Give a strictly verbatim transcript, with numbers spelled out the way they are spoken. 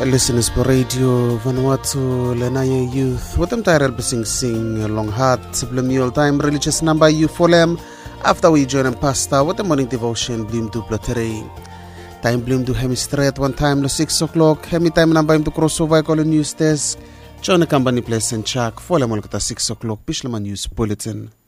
Listeners for Radio Vanuatu Lenaya Youth what them tired sing sing long heart subliminal time religious number you for them after we join and pasta what the morning devotion bloom to platere time bloom to hemistrate at one time to six o'clock hemi time number to crossover call news desk join the company place and check for them at six o'clock Bishlama News Bulletin.